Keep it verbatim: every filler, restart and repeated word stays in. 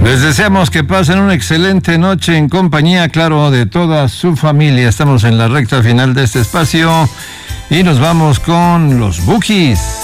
Les deseamos que pasen una excelente noche en compañía, claro, de toda su familia. Estamos en la recta final de este espacio y nos vamos con los Bukis.